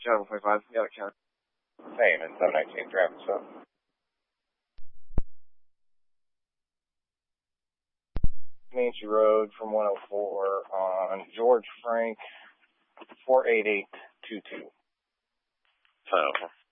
Channel 45, yeah, County. Same, in 719 traffic stop. Comanche Road from 104 on George Frank, 48822. So.